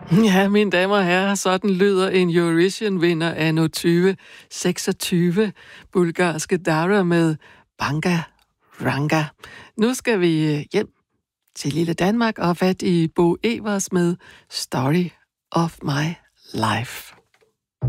Ja, mine damer og herrer, sådan lyder en Eurovision-vinder anno 2026, bulgarske Dara med Banga Ranga. Nu skal vi hjem til lille Danmark og fat i Bo Evers med Story of My Life.